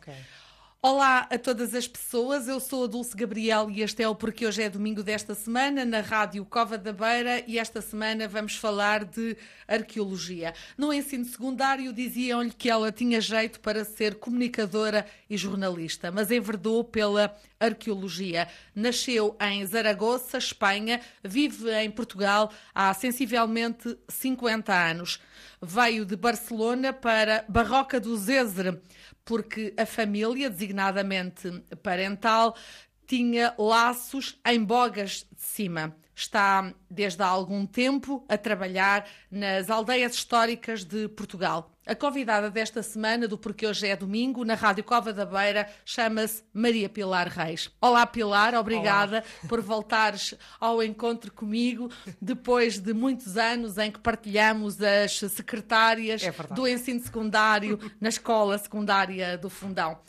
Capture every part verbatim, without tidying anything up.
Ok. Olá a todas as pessoas, eu sou a Dulce Gabriel e este é o Porque Hoje é Domingo desta semana na Rádio Cova da Beira e esta semana vamos falar de arqueologia. No ensino secundário diziam-lhe que ela tinha jeito para ser comunicadora e jornalista, mas enverdou pela arqueologia. Nasceu em Zaragoza, Espanha, vive em Portugal há sensivelmente cinquenta anos. Veio de Barcelona para Barroca do Zézer, porque a família, designadamente parental, tinha laços em Bogas de Cima. Está, desde há algum tempo, a trabalhar nas aldeias históricas de Portugal. A convidada desta semana, do Porque Hoje é Domingo, na Rádio Cova da Beira, chama-se Maria Pilar Reis. Olá, Pilar, obrigada Olá. Por voltares ao encontro comigo, depois de muitos anos em que partilhamos as secretárias é do ensino secundário na Escola Secundária do Fundão.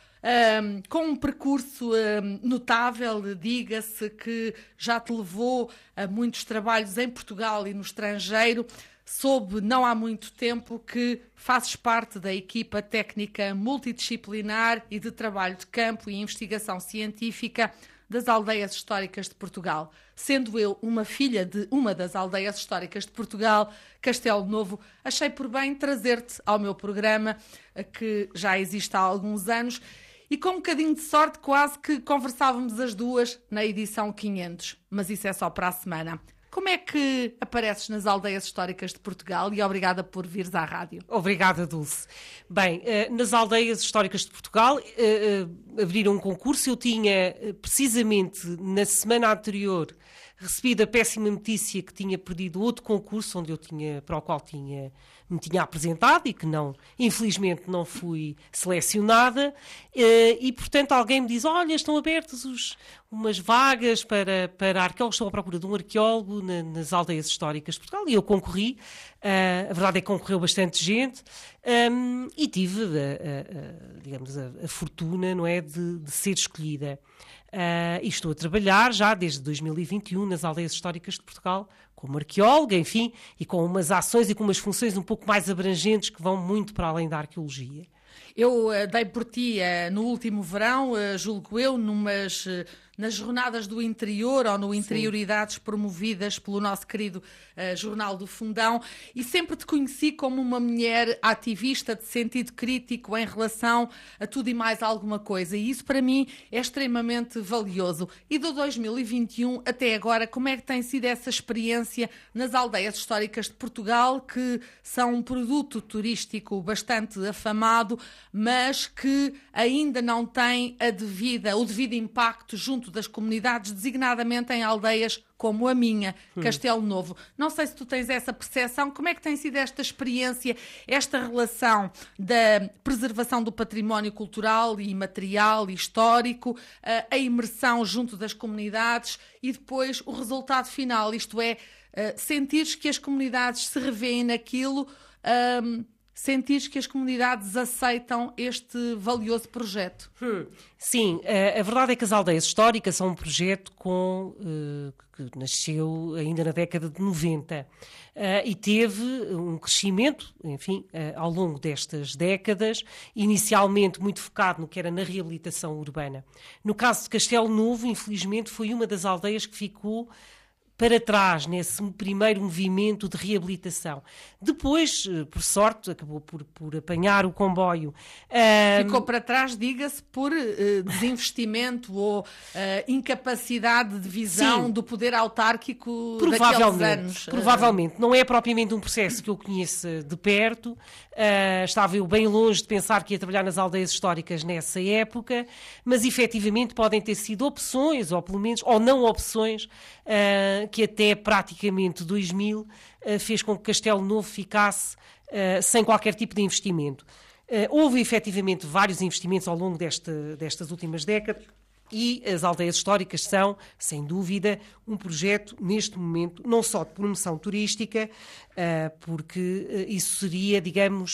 Um, com um percurso um, notável, diga-se que já te levou a muitos trabalhos em Portugal e no estrangeiro. Soube não há muito tempo que fazes parte da equipa técnica multidisciplinar e de trabalho de campo e investigação científica das aldeias históricas de Portugal. Sendo eu uma filha de uma das aldeias históricas de Portugal, Castelo Novo, achei por bem trazer-te ao meu programa, que já existe há alguns anos, e com um bocadinho de sorte quase que conversávamos as duas na edição quinhentos. Mas isso é só para a semana. Como é que apareces nas aldeias históricas de Portugal e obrigada por vires à rádio? Obrigada, Dulce. Bem, nas aldeias históricas de Portugal abriram um concurso. Eu tinha, precisamente na semana anterior, recebido a péssima notícia que tinha perdido outro concurso onde eu tinha, para o qual tinha, me tinha apresentado e que não, infelizmente não fui selecionada e, portanto, alguém me diz, olha, estão abertas os, umas vagas para, para arqueólogos, estão à procura de um arqueólogo na, nas aldeias históricas de Portugal e eu concorri, uh, a verdade é que concorreu bastante gente um, e tive, a, a, a, digamos, a, a fortuna, não é, de, de ser escolhida. Uh, e estou a trabalhar já desde dois mil e vinte e um nas aldeias históricas de Portugal como arqueóloga, enfim, e com umas ações e com umas funções um pouco mais abrangentes que vão muito para além da arqueologia. Eu uh, dei por ti uh, no último verão, uh, julgo eu, numas, uh, nas jornadas do interior ou no Interioridades Sim. promovidas pelo nosso querido uh, Jornal do Fundão e sempre te conheci como uma mulher ativista de sentido crítico em relação a tudo e mais alguma coisa e isso para mim é extremamente valioso. E do dois mil e vinte e um até agora, como é que tem sido essa experiência nas aldeias históricas de Portugal, que são um produto turístico bastante afamado, mas que ainda não tem a devida, o devido impacto junto das comunidades, designadamente em aldeias como a minha, hum. Castelo Novo. Não sei se tu tens essa percepção, como é que tem sido esta experiência, esta relação da preservação do património cultural e material e histórico, a imersão junto das comunidades e depois o resultado final, isto é, sentires que as comunidades se revêem naquilo, um, sentires que as comunidades aceitam este valioso projeto? Hum. Sim, a, a verdade é que as aldeias históricas são um projeto com, uh, que nasceu ainda na década de noventa uh, e teve um crescimento, enfim, uh, ao longo destas décadas, inicialmente muito focado no que era na reabilitação urbana. No caso de Castelo Novo, infelizmente, foi uma das aldeias que ficou para trás nesse primeiro movimento de reabilitação. Depois, por sorte, acabou por, por apanhar o comboio. Ficou um... para trás, diga-se, por uh, desinvestimento ou uh, incapacidade de visão Sim. do poder autárquico daqueles anos. Provavelmente. Não é propriamente um processo que eu conheça de perto. Uh, estava eu bem longe de pensar que ia trabalhar nas aldeias históricas nessa época, mas efetivamente podem ter sido opções, ou pelo menos, ou não opções, uh, que até praticamente dois mil uh, fez com que Castelo Novo ficasse uh, sem qualquer tipo de investimento. Uh, houve efetivamente vários investimentos ao longo desta, destas últimas décadas e as aldeias históricas são, sem dúvida, um projeto neste momento não só de promoção turística, uh, porque uh, isso seria, digamos,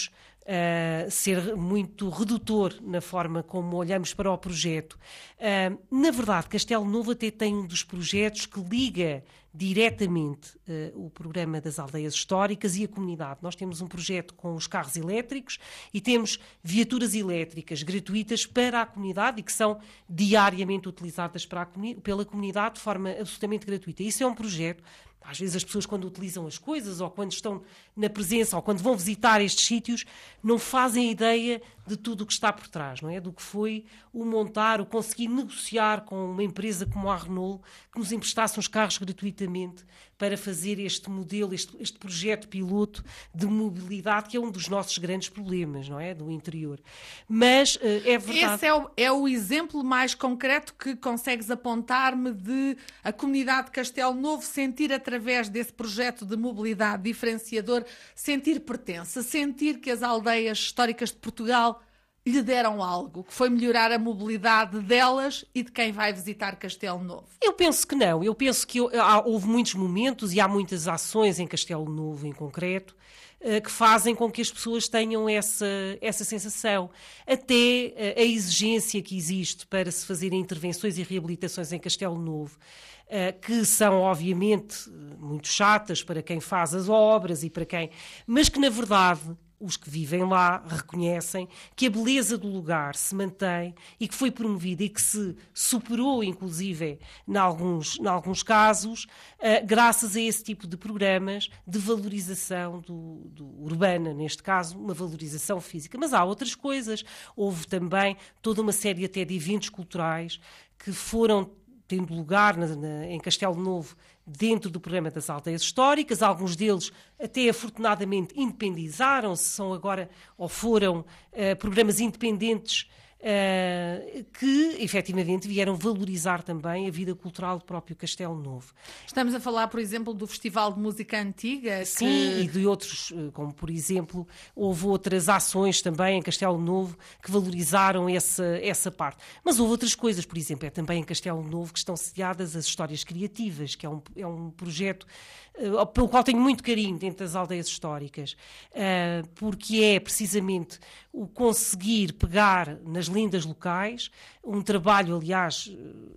uh, ser muito redutor na forma como olhamos para o projeto. Uh, na verdade, Castelo Novo até tem um dos projetos que liga diretamente uh, o programa das aldeias históricas e a comunidade. Nós temos um projeto com os carros elétricos e temos viaturas elétricas gratuitas para a comunidade e que são diariamente utilizadas para a comuni- pela comunidade de forma absolutamente gratuita. Isso é um projeto. Às vezes as pessoas, quando utilizam as coisas ou quando estão na presença ou quando vão visitar estes sítios, não fazem ideia de tudo o que está por trás, não é? Do que foi o montar, o conseguir negociar com uma empresa como a Renault que nos emprestasse uns carros gratuitamente para fazer este modelo, este, este projeto piloto de mobilidade, que é um dos nossos grandes problemas, não é? Do interior. Mas é verdade... Esse é o, é o exemplo mais concreto que consegues apontar-me de a comunidade de Castelo Novo sentir, através desse projeto de mobilidade diferenciador, sentir pertença, sentir que as aldeias históricas de Portugal lhe deram algo, que foi melhorar a mobilidade delas e de quem vai visitar Castelo Novo? Eu penso que não. Eu penso que há, houve muitos momentos e há muitas ações em Castelo Novo, em concreto, uh, que fazem com que as pessoas tenham essa, essa sensação. Até uh, a exigência que existe para se fazerem intervenções e reabilitações em Castelo Novo, uh, que são, obviamente, muito chatas para quem faz as obras e para quem... Mas que, na verdade... os que vivem lá reconhecem que a beleza do lugar se mantém e que foi promovida e que se superou, inclusive, em alguns, em alguns casos, uh, graças a esse tipo de programas de valorização do, do urbana, neste caso, uma valorização física. Mas há outras coisas. Houve também toda uma série até de eventos culturais que foram tendo lugar na, na, em Castelo Novo, dentro do programa das aldeias históricas. Alguns deles até afortunadamente independizaram-se, são agora ou foram uh, programas independentes uh, que efetivamente vieram valorizar também a vida cultural do próprio Castelo Novo. Estamos a falar, por exemplo, do Festival de Música Antiga. Sim, que... e de outros, como por exemplo, houve outras ações também em Castelo Novo que valorizaram essa, essa parte. Mas houve outras coisas, por exemplo, é também em Castelo Novo que estão sediadas as Histórias Criativas, que é um, é um projeto uh, pelo qual tenho muito carinho dentro das aldeias históricas, uh, porque é precisamente o conseguir pegar nas lendas locais, um trabalho, aliás,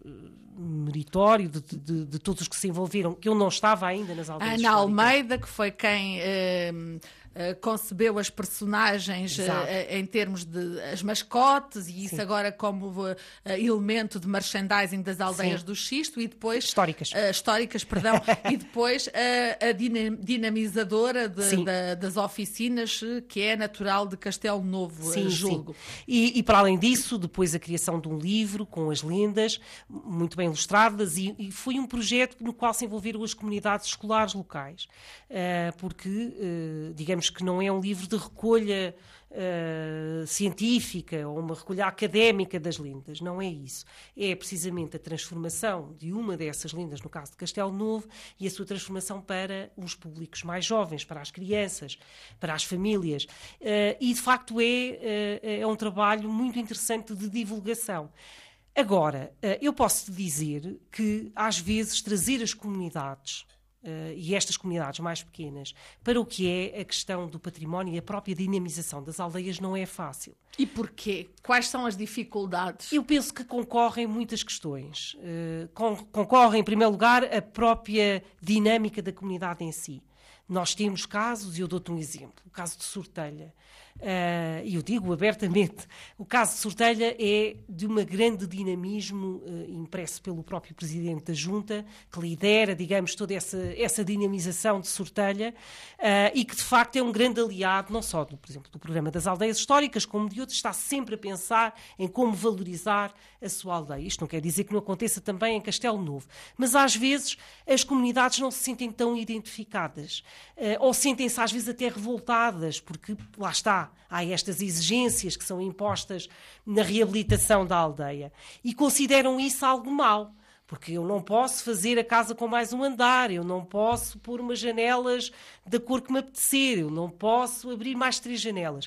meritório de, de, de todos os que se envolveram, que eu não estava ainda nas aldeias Ana históricas. Almeida, que foi quem eh, eh, concebeu as personagens eh, em termos de as mascotes, e isso Sim. agora como eh, elemento de merchandising das aldeias Sim. do Xisto, e depois... Históricas. Uh, históricas, perdão. E depois uh, a dinamizadora de, da, das oficinas, que é natural de Castelo Novo, sim, julgo. Sim. E, e para além disso, depois a criação de um livro com as lendas, muito bem ilustradas, e, e foi um projeto no qual se envolveram as comunidades escolares locais, uh, porque, uh, digamos que não é um livro de recolha uh, científica ou uma recolha académica das lendas, não é isso. É precisamente a transformação de uma dessas lendas, no caso de Castelo Novo, e a sua transformação para os públicos mais jovens, para as crianças, para as famílias. Uh, e, de facto, é, uh, é um trabalho muito interessante de divulgação. Agora, eu posso dizer que, às vezes, trazer as comunidades, uh, e estas comunidades mais pequenas, para o que é a questão do património e a própria dinamização das aldeias não é fácil. E porquê? Quais são as dificuldades? Eu penso que concorrem muitas questões. Uh, con- concorre, em primeiro lugar, a própria dinâmica da comunidade em si. Nós temos casos, e eu dou-te um exemplo, o caso de Sortelha. Uh, e eu digo abertamente, o caso de Sortelha é de um grande dinamismo uh, impresso pelo próprio Presidente da Junta, que lidera, digamos, toda essa, essa dinamização de Sortelha, uh, e que de facto é um grande aliado, não só, do, por exemplo, do Programa das Aldeias Históricas, como de outros, está sempre a pensar em como valorizar a sua aldeia. Isto não quer dizer que não aconteça também em Castelo Novo, mas às vezes as comunidades não se sentem tão identificadas, uh, ou sentem-se às vezes até revoltadas, porque lá está, há estas exigências que são impostas na reabilitação da aldeia e consideram isso algo mau, porque eu não posso fazer a casa com mais um andar, eu não posso pôr umas janelas da cor que me apetecer, eu não posso abrir mais três janelas.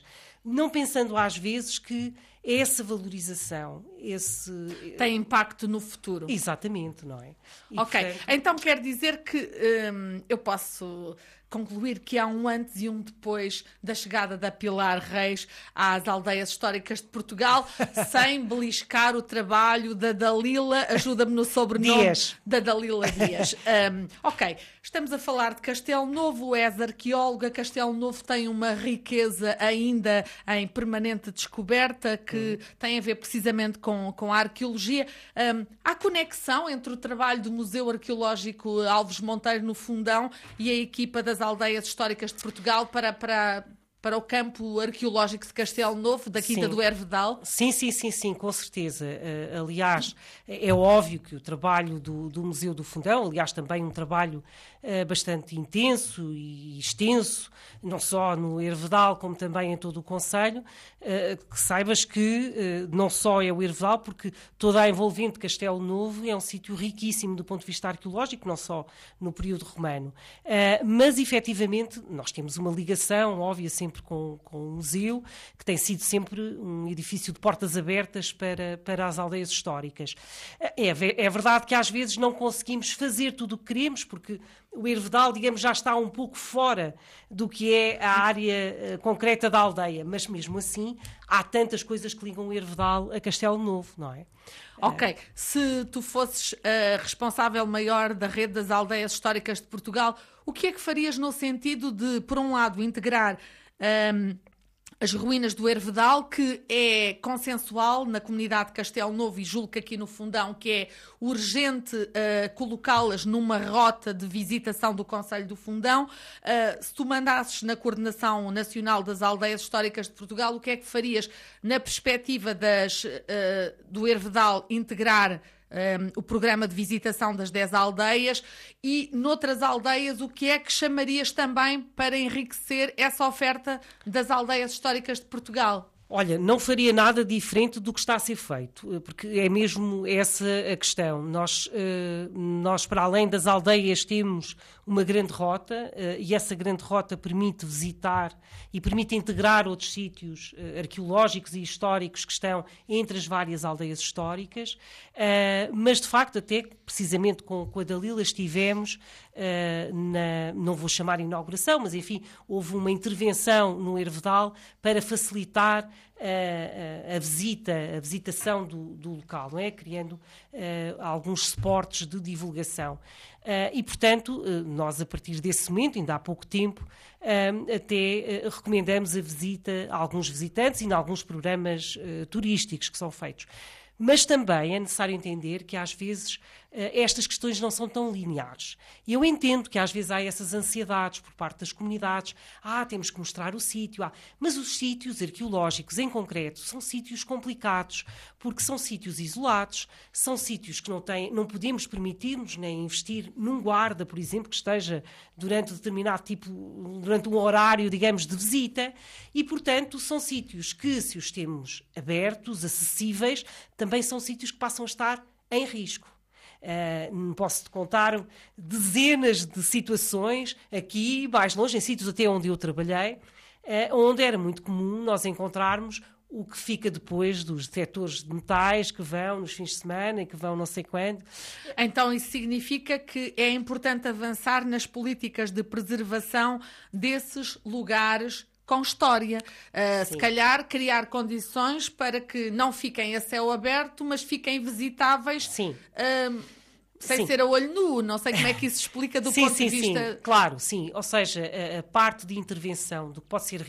não pensando às vezes que essa valorização, esse... tem impacto no futuro. Exatamente, não é? E, ok, portanto... então quer dizer que hum, eu posso concluir que há um antes e um depois da chegada da Pilar Reis às aldeias históricas de Portugal, sem beliscar o trabalho da Dalila, ajuda-me no sobrenome, Dias. da Dalila Dias. Um, ok, estamos a falar de Castelo Novo, és arqueóloga, Castelo Novo tem uma riqueza ainda em permanente descoberta que hum. tem a ver precisamente com, com a arqueologia. Um, há conexão entre o trabalho do Museu Arqueológico Alves Monteiro no Fundão e a equipa das aldeias históricas de Portugal para, para, para o campo arqueológico de Castelo Novo, da Quinta sim. do Hervedal? Sim, sim, sim, sim, com certeza. Uh, aliás, é óbvio que o trabalho do, do Museu do Fundão, aliás, também um trabalho uh, bastante intenso e extenso, não só no Hervedal, como também em todo o concelho, uh, que saibas que uh, não só é o Hervedal, porque toda a envolvente Castelo Novo é um sítio riquíssimo do ponto de vista arqueológico, não só no período romano. Uh, mas, efetivamente, nós temos uma ligação óbvia sempre com, com o museu, que tem sido sempre um edifício de portas abertas para, para as aldeias históricas. É, é verdade que às vezes não conseguimos fazer tudo o que queremos, porque o Hervedal, digamos, já está um pouco fora do que é a área uh, concreta da aldeia, mas mesmo assim há tantas coisas que ligam o Hervedal a Castelo Novo, não é? Ok, uh... se tu fosses a responsável maior da rede das aldeias históricas de Portugal, o que é que farias no sentido de, por um lado, integrar um, as ruínas do Hervedal, que é consensual na comunidade de Castelo Novo e julgo que aqui no Fundão que é urgente uh, colocá-las numa rota de visitação do Concelho do Fundão. Uh, se tu mandasses na Coordenação Nacional das Aldeias Históricas de Portugal, o que é que farias na perspectiva das, uh, do Hervedal integrar Um, o programa de visitação das dez aldeias e noutras aldeias o que é que chamarias também para enriquecer essa oferta das aldeias históricas de Portugal? Olha, não faria nada diferente do que está a ser feito, porque é mesmo essa a questão. Nós, nós para além das aldeias, temos uma grande rota e essa grande rota permite visitar e permite integrar outros sítios arqueológicos e históricos que estão entre as várias aldeias históricas, mas de facto até precisamente com, com a Dalila estivemos na, não vou chamar inauguração, mas enfim, houve uma intervenção no Hervedal para facilitar A, a, a visita, a visitação do, do local, não é? Criando uh, alguns suportes de divulgação. Uh, e, portanto, uh, nós, a partir desse momento, ainda há pouco tempo, uh, até uh, recomendamos a visita a alguns visitantes e em alguns programas uh, turísticos que são feitos. Mas também é necessário entender que, às vezes, estas questões não são tão lineares. E eu entendo que, às vezes, há essas ansiedades por parte das comunidades. Ah, temos que mostrar o sítio. Ah. Mas os sítios arqueológicos, em concreto, são sítios complicados, porque são sítios isolados, são sítios que não têm, não podemos permitir-nos nem investir num guarda, por exemplo, que esteja durante determinado tipo, durante um horário, digamos, de visita. E, portanto, são sítios que, se os temos abertos, acessíveis, também são sítios que passam a estar em risco. Uh, posso-te contar dezenas de situações aqui, mais longe, em sítios até onde eu trabalhei, uh, onde era muito comum nós encontrarmos o que fica depois dos detectores de metais que vão nos fins de semana e que vão não sei quando. Então isso significa que é importante avançar nas políticas de preservação desses lugares com história. Uh, se calhar criar condições para que não fiquem a céu aberto, mas fiquem visitáveis. Sim. Uh, sem sim. ser a olho nu, não sei como é que isso se explica do sim, ponto sim, de vista... Sim, claro, sim. Ou seja, a, a parte de intervenção do que pode ser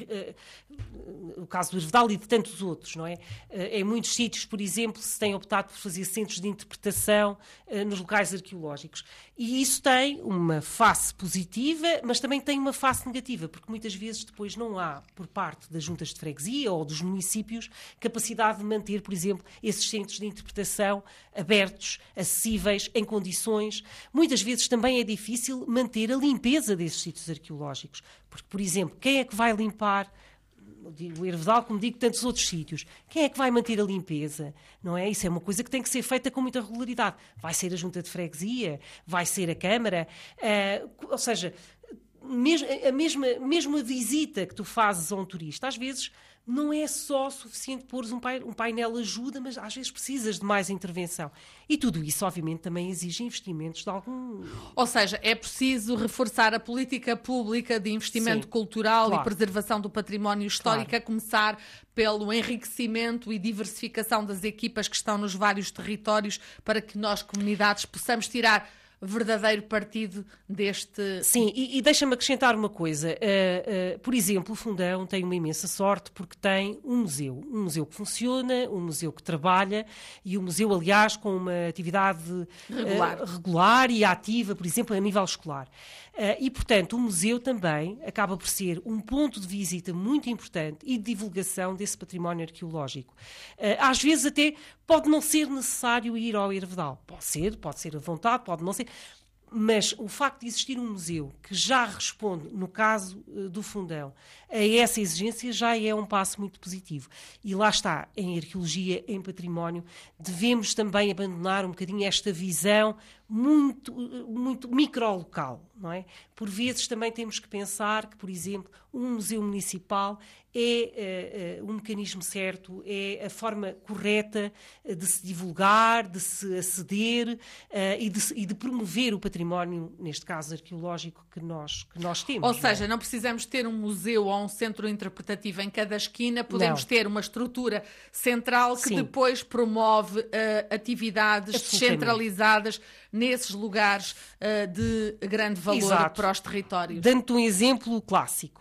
uh, o caso do Hervedal e de tantos outros, não é? Uh, em muitos sítios, por exemplo, se tem optado por fazer centros de interpretação uh, nos locais arqueológicos. E isso tem uma face positiva, mas também tem uma face negativa, porque muitas vezes depois não há, por parte das juntas de freguesia ou dos municípios, capacidade de manter, por exemplo, esses centros de interpretação abertos, acessíveis, em condições. Muitas vezes também é difícil manter a limpeza desses sítios arqueológicos, porque, por exemplo, quem é que vai limpar o Hervedal, como digo, tantos outros sítios? Quem é que vai manter a limpeza? Não é? Isso é uma coisa que tem que ser feita com muita regularidade. Vai ser a junta de freguesia? Vai ser a Câmara? Uh, ou seja, mesmo a mesma, mesmo a visita que tu fazes a um turista, às vezes não é só suficiente pôr um, pai, um painel ajuda, mas às vezes precisas de mais intervenção. E tudo isso, obviamente, também exige investimentos de algum... Ou seja, é preciso reforçar a política pública de investimento Sim, cultural claro. e preservação do património histórico, Claro. a começar pelo enriquecimento e diversificação das equipas que estão nos vários territórios, para que nós, comunidades, possamos tirar verdadeiro partido deste... Sim, e, e deixa-me acrescentar uma coisa. Uh, uh, por exemplo, o Fundão tem uma imensa sorte porque tem um museu. Um museu que funciona, um museu que trabalha e um museu, aliás, com uma atividade uh, Regular. regular e ativa, por exemplo, a nível escolar. Uh, e, portanto, o museu também acaba por ser um ponto de visita muito importante e de divulgação desse património arqueológico. Uh, às vezes até pode não ser necessário ir ao Hervedal. Pode ser, pode ser à vontade, pode não ser. Mas o facto de existir um museu que já responde, no caso uh, do Fundão, a essa exigência já é um passo muito positivo. E lá está, em arqueologia, em património, devemos também abandonar um bocadinho esta visão muito, muito microlocal, não é? Por vezes também temos que pensar que, por exemplo, um museu municipal é uh, uh, um mecanismo certo, é a forma correta de se divulgar, de se aceder uh, e, de, e de promover o património, neste caso arqueológico, que nós, que nós temos. Ou seja, não, é? não precisamos ter um museu ou um centro interpretativo em cada esquina, podemos Não. ter uma estrutura central que Sim. depois promove uh, atividades Absolutamente. descentralizadas nesses lugares uh, de grande valor Exato. para os territórios. Dando-te um exemplo clássico.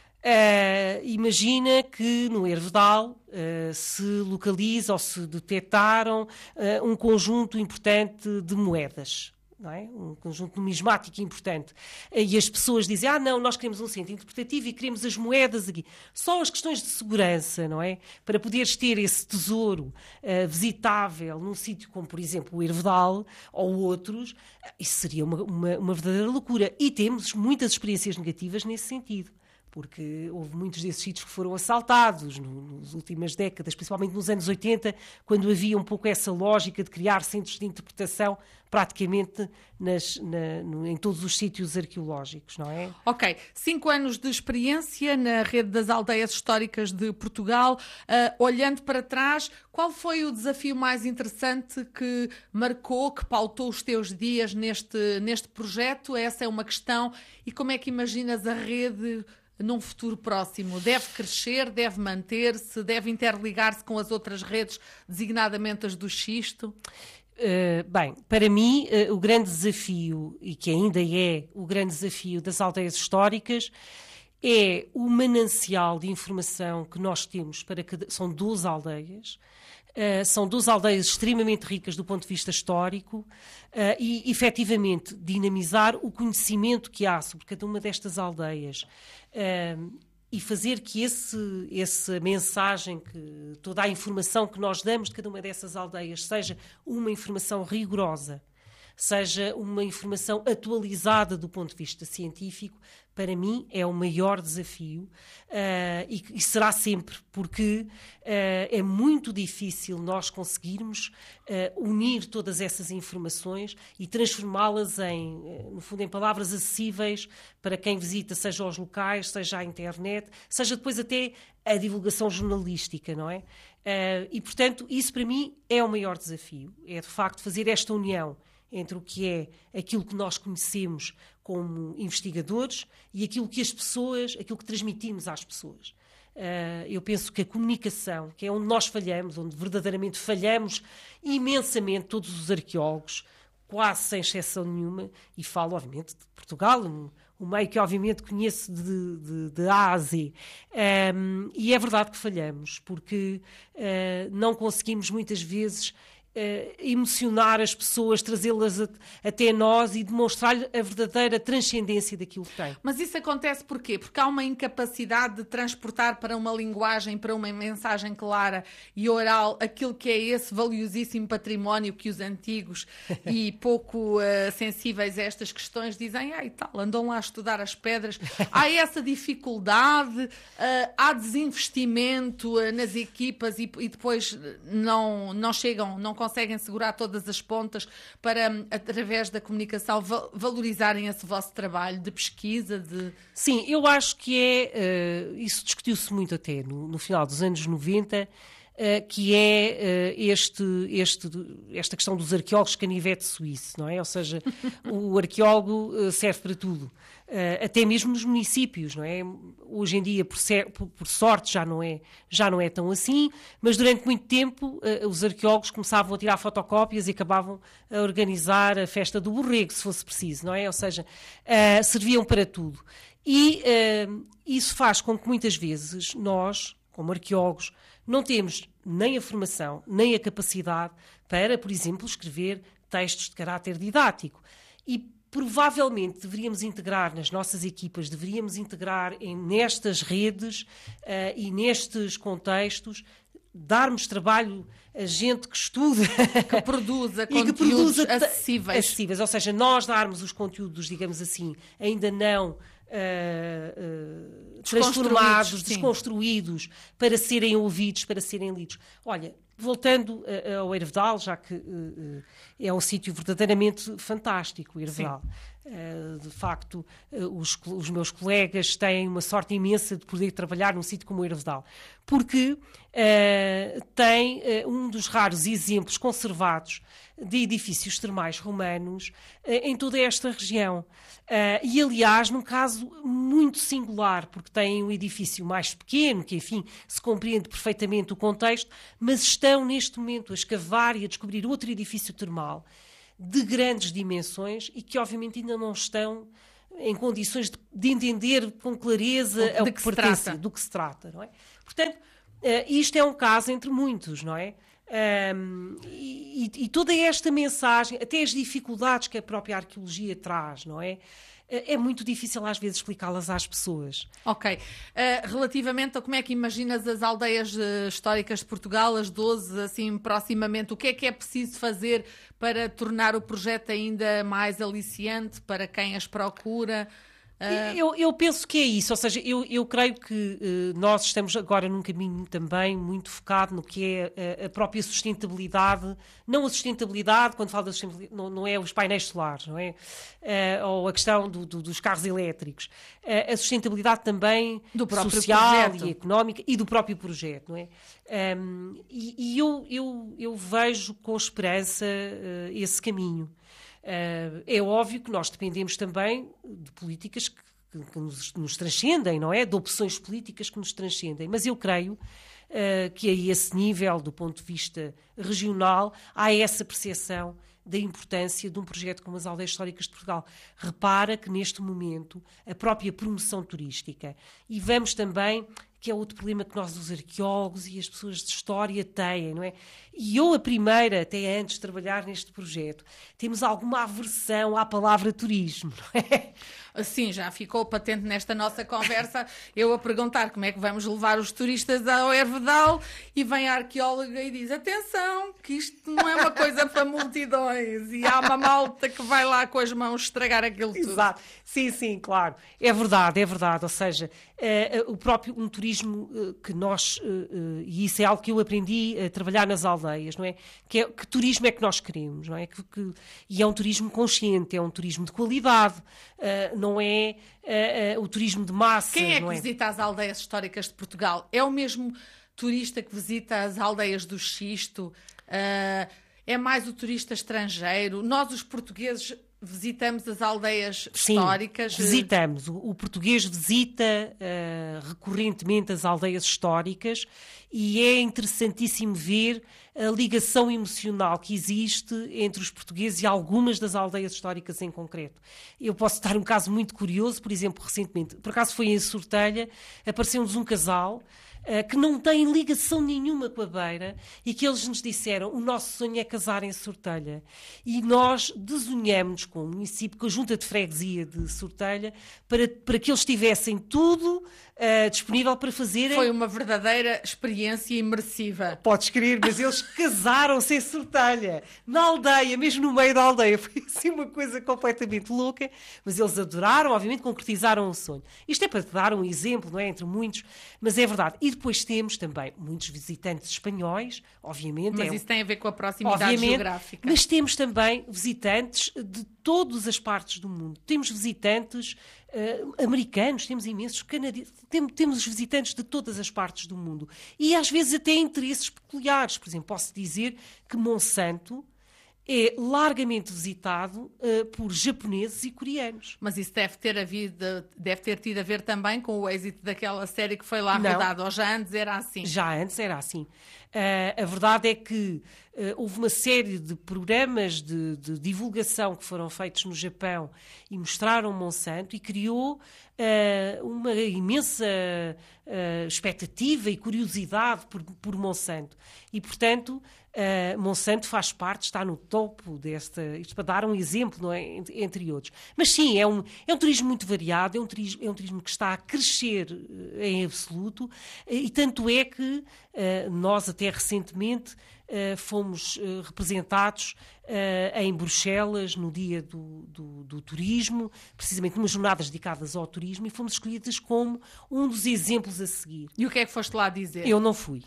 Uh, imagina que no Hervedal uh, se localiza ou se detectaram uh, um conjunto importante de moedas. Não é? Um conjunto numismático importante. E as pessoas dizem, ah, não, nós queremos um centro interpretativo e queremos as moedas aqui. Só as questões de segurança, não é? Para poderes ter esse tesouro uh, visitável num sítio como, por exemplo, o Hervedal ou outros, uh, isso seria uma, uma, uma verdadeira loucura. E temos muitas experiências negativas nesse sentido. Porque houve muitos desses sítios que foram assaltados no, nas últimas décadas, principalmente nos anos oitenta, quando havia um pouco essa lógica de criar centros de interpretação praticamente nas, na, no, em todos os sítios arqueológicos, não é? Ok, cinco anos de experiência na rede das aldeias históricas de Portugal. Uh, olhando para trás, qual foi o desafio mais interessante que marcou, que pautou os teus dias neste, neste projeto? Essa é uma questão. E como é que imaginas a rede num futuro próximo? Deve crescer, deve manter-se, deve interligar-se com as outras redes, designadamente as do xisto? Uh, bem, para mim, uh, o grande desafio, e que ainda é o grande desafio das aldeias históricas, é o manancial de informação que nós temos para cada... São doze aldeias, uh, são doze aldeias extremamente ricas do ponto de vista histórico, uh, e, efetivamente, dinamizar o conhecimento que há sobre cada uma destas aldeias. Uh, E fazer que esse, essa mensagem, que toda a informação que nós damos de cada uma dessas aldeias seja uma informação rigorosa, seja uma informação atualizada do ponto de vista científico, para mim é o maior desafio, uh, e, e será sempre, porque uh, é muito difícil nós conseguirmos uh, unir todas essas informações e transformá-las em, uh, no fundo, em palavras acessíveis para quem visita, seja aos locais, seja à internet, seja depois até a divulgação jornalística, não é? Uh, e, portanto, isso para mim é o maior desafio, é de facto fazer esta união entre o que é aquilo que nós conhecemos como investigadores e aquilo que as pessoas, aquilo que transmitimos às pessoas. Uh, eu penso que a comunicação, que é onde nós falhamos, onde verdadeiramente falhamos imensamente todos os arqueólogos, quase sem exceção nenhuma, e falo, obviamente, de Portugal, um, um meio que, obviamente, conheço de, de, de A a Z. Um, e é verdade que falhamos, porque uh, não conseguimos, muitas vezes, Uh, emocionar as pessoas, trazê-las a, até nós e demonstrar-lhe a verdadeira transcendência daquilo que tem. Mas isso acontece porquê? Porque há uma incapacidade de transportar para uma linguagem, para uma mensagem clara e oral, aquilo que é esse valiosíssimo património que os antigos e pouco uh, sensíveis a estas questões dizem, ah, e tal, andam lá a estudar as pedras. Há essa dificuldade, uh, há desinvestimento uh, nas equipas e, e depois não, não chegam, não conseguem conseguem segurar todas as pontas para, através da comunicação, val- valorizarem esse vosso trabalho de pesquisa? De... Sim, eu acho que é, uh, isso discutiu-se muito até no, no final dos anos noventa, uh, que é uh, este, este, esta questão dos arqueólogos canivete suíço, não é? Ou seja, o arqueólogo uh, serve para tudo. Uh, até mesmo nos municípios, não é? Hoje em dia, por, ser, por, por sorte, já não, é, já não é tão assim, mas durante muito tempo uh, os arqueólogos começavam a tirar fotocópias e acabavam a organizar a festa do borrego, se fosse preciso, não é? Ou seja, uh, serviam para tudo. E uh, isso faz com que muitas vezes nós, como arqueólogos, não temos nem a formação, nem a capacidade para, por exemplo, escrever textos de caráter didático. E provavelmente deveríamos integrar nas nossas equipas, deveríamos integrar em, nestas redes uh, e nestes contextos, darmos trabalho a gente que estuda, que produza e que conteúdos produza acessíveis. acessíveis. Ou seja, nós darmos os conteúdos, digamos assim, ainda não Uh, uh, transformados, sim. desconstruídos, para serem ouvidos, para serem lidos. Olha, voltando uh, ao Hervedal, já que uh, uh, é um sítio verdadeiramente fantástico, o Hervedal. Uh, de facto, uh, os, os meus colegas têm uma sorte imensa de poder trabalhar num sítio como o Hervedal, porque uh, tem uh, um dos raros exemplos conservados de edifícios termais romanos uh, em toda esta região. Uh, e, aliás, num caso muito singular, porque têm um edifício mais pequeno, que, enfim, se compreende perfeitamente o contexto, mas estão, neste momento, a escavar e a descobrir outro edifício termal de grandes dimensões e que, obviamente, ainda não estão em condições de, de entender com clareza de ao que que se pertence, trata. do que se trata, não é? Portanto, uh, isto é um caso entre muitos, não é? Um, e, e toda esta mensagem, até as dificuldades que a própria arqueologia traz, não é? É muito difícil às vezes explicá-las às pessoas. Ok. Uh, relativamente a como é que imaginas as aldeias uh, históricas de Portugal, as doze, assim, proximamente, o que é que é preciso fazer para tornar o projeto ainda mais aliciante para quem as procura? Uh... Eu, eu penso que é isso, ou seja, eu, eu creio que uh, nós estamos agora num caminho também muito focado no que é a, a própria sustentabilidade, não a sustentabilidade, quando falo da sustentabilidade, não, não é os painéis solares, não é? Uh, ou a questão do, do, dos carros elétricos, uh, a sustentabilidade também do próprio social projeto. E económica e do próprio projeto, não é? Um, e e eu, eu, eu vejo com esperança uh, esse caminho. Uh, é óbvio que nós dependemos também de políticas que, que, que nos, nos transcendem, não é? De opções políticas que nos transcendem. Mas eu creio uh, que a esse nível, do ponto de vista regional, há essa percepção da importância de um projeto como as Aldeias Históricas de Portugal. Repara que, neste momento, a própria promoção turística, e vamos também, que é outro problema que nós, os arqueólogos e as pessoas de história, têm, não é? E eu, a primeira, até antes de trabalhar neste projeto, temos alguma aversão à palavra turismo, não é? Sim, já ficou patente nesta nossa conversa, eu a perguntar como é que vamos levar os turistas ao Hervedal, e vem a arqueóloga e diz, atenção, que isto não é uma coisa para multidões, e há uma malta que vai lá com as mãos estragar aquilo tudo. Exato, sim, sim, claro, é verdade, é verdade, ou seja, uh, uh, o próprio, um turismo uh, que nós, uh, uh, e isso é algo que eu aprendi a trabalhar nas aldeias, não é? Que, é, que turismo é que nós queremos, não é? Que, que, e é um turismo consciente, é um turismo de qualidade, uh, não é uh, uh, o turismo de massa. Quem é que não é? visita as aldeias históricas de Portugal? É o mesmo turista que visita as aldeias do Xisto? Uh, é mais o turista estrangeiro? Nós, os portugueses, visitamos as aldeias Sim, históricas? Visitamos. O, o português visita uh, recorrentemente as aldeias históricas e é interessantíssimo ver a ligação emocional que existe entre os portugueses e algumas das aldeias históricas em concreto. Eu posso dar um caso muito curioso, por exemplo, recentemente, por acaso foi em Sortelha, apareceu-nos um casal uh, que não tem ligação nenhuma com a Beira e que eles nos disseram, o nosso sonho é casar em Sortelha. E nós desunhamos com o município, com a Junta de Freguesia de Sortelha, para, para que eles tivessem tudo uh, disponível para fazerem... Foi uma verdadeira experiência imersiva. Podes crer, mas eles casaram-se em Sortelha, na aldeia, mesmo no meio da aldeia. Foi assim uma coisa completamente louca, mas eles adoraram, obviamente concretizaram o sonho. Isto é para te dar um exemplo, não é? Entre muitos, mas é verdade. E depois temos também muitos visitantes espanhóis, obviamente. Mas é, isso tem a ver com a proximidade obviamente, geográfica. Mas temos também visitantes de todas as partes do mundo. Temos visitantes uh, americanos, temos imensos canadienses, temos, temos visitantes de todas as partes do mundo. E às vezes até interesses peculiares. Por exemplo, posso dizer que Monsanto é largamente visitado uh, por japoneses e coreanos. Mas isso deve ter, havido, deve ter tido a ver também com o êxito daquela série que foi lá rodada, ou já antes era assim? Já antes era assim. Uh, a verdade é que uh, houve uma série de programas de, de divulgação que foram feitos no Japão e mostraram Monsanto e criou uh, uma imensa uh, expectativa e curiosidade por, por Monsanto. E, portanto, Uh, Monsanto faz parte, está no topo desta... Isto para dar um exemplo, não é? Entre, entre outros. Mas sim, é um, é um turismo muito variado, é um turismo, é um turismo que está a crescer uh, em absoluto, uh, e tanto é que uh, nós até recentemente uh, fomos uh, representados uh, em Bruxelas no dia do, do, do turismo, precisamente numas jornadas dedicadas ao turismo, e fomos escolhidas como um dos exemplos a seguir. E o que é que foste lá dizer? Eu não fui.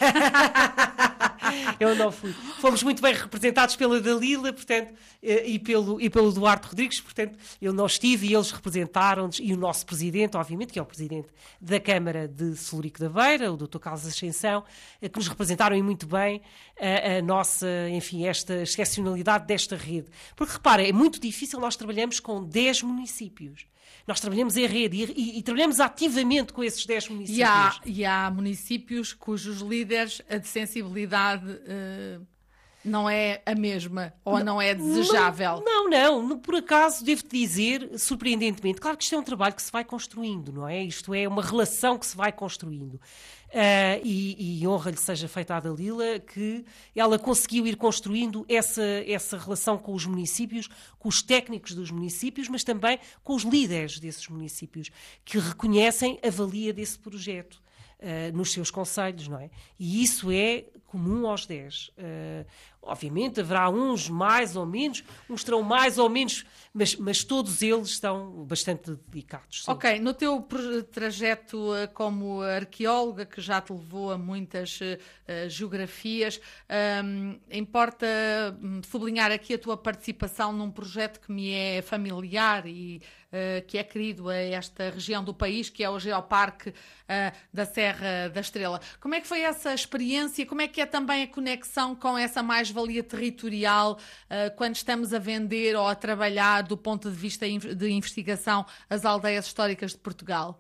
Eu não fui. Fomos muito bem representados pela Dalila, portanto, e pelo, e pelo Duarte Rodrigues, portanto, eu não estive e eles representaram-nos, e o nosso presidente, obviamente, que é o presidente da Câmara de Celurico da Beira, o doutor Carlos Ascensão, que nos representaram muito bem a, a nossa, enfim, esta excepcionalidade desta rede. Porque, repara, é muito difícil, nós trabalhamos com dez municípios. Nós trabalhamos em rede e, e, e trabalhamos ativamente com esses dez municípios. E há, e há municípios cujos líderes, a de sensibilidade uh, não é a mesma ou não, não é desejável. Não, não, não. Por acaso, devo-te dizer, surpreendentemente, claro que isto é um trabalho que se vai construindo, não é? Isto é uma relação que se vai construindo. Uh, e, e honra-lhe seja feita à Dalila que ela conseguiu ir construindo essa, essa relação com os municípios, com os técnicos dos municípios, mas também com os líderes desses municípios, que reconhecem a valia desse projeto uh, nos seus concelhos, não é? E isso é comum aos dez. Uh, obviamente haverá uns mais ou menos, uns terão mais ou menos, mas, mas todos eles estão bastante dedicados. Sim. Ok, no teu trajeto como arqueóloga, que já te levou a muitas uh, geografias, um, importa sublinhar aqui a tua participação num projeto que me é familiar e uh, que é querido a esta região do país, que é o Geoparque uh, da Serra da Estrela. Como é que foi essa experiência? Como é que é também a conexão com essa mais-valia territorial uh, quando estamos a vender ou a trabalhar do ponto de vista de investigação as aldeias históricas de Portugal?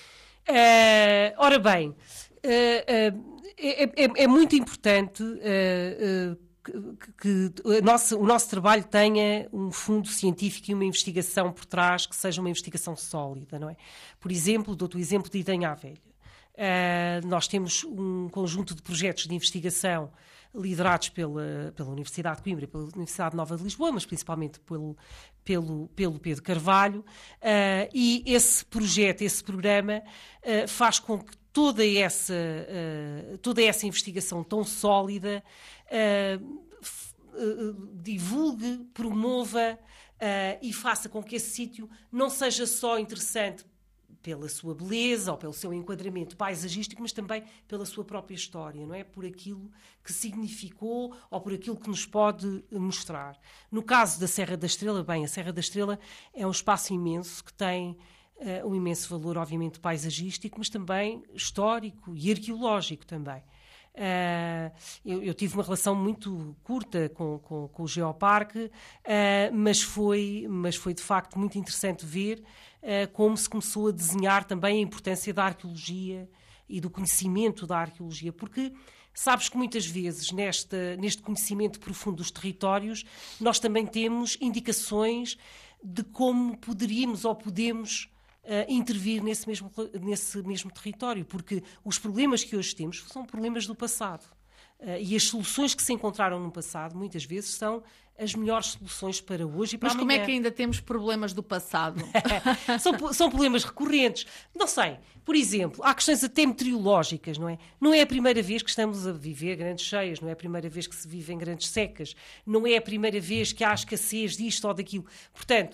Uh, ora bem, uh, uh, é, é, é muito importante uh, uh, que, que a nossa, o nosso trabalho tenha um fundo científico e uma investigação por trás que seja uma investigação sólida, não é? Por exemplo, dou-te o exemplo de Idanha Velha. Uh, nós temos um conjunto de projetos de investigação liderados pela, pela Universidade de Coimbra e pela Universidade Nova de Lisboa, mas principalmente pelo, pelo, pelo Pedro Carvalho, uh, e esse projeto, esse programa, uh, faz com que toda essa, uh, toda essa investigação tão sólida uh, f, uh, divulgue, promova uh, e faça com que esse sítio não seja só interessante pela sua beleza ou pelo seu enquadramento paisagístico, mas também pela sua própria história, não é? Por aquilo que significou ou por aquilo que nos pode mostrar. No caso da Serra da Estrela, bem, a Serra da Estrela é um espaço imenso que tem uh, um imenso valor, obviamente, paisagístico, mas também histórico e arqueológico também. Uh, eu, eu tive uma relação muito curta com, com, com o Geoparque, uh, mas, foi, mas foi de facto muito interessante ver uh, como se começou a desenhar também a importância da arqueologia e do conhecimento da arqueologia, porque sabes que muitas vezes nesta, neste conhecimento profundo dos territórios nós também temos indicações de como poderíamos ou podemos Uh, intervir nesse mesmo, nesse mesmo território, porque os problemas que hoje temos são problemas do passado. Uh, e as soluções que se encontraram no passado, muitas vezes, são as melhores soluções para hoje e para Mas amanhã. Mas como é que ainda temos problemas do passado? são, são problemas recorrentes. Não sei, por exemplo, há questões até meteorológicas, não é? Não é a primeira vez que estamos a viver grandes cheias, não é a primeira vez que se vivem grandes secas, não é a primeira vez que há escassez disto ou daquilo. Portanto,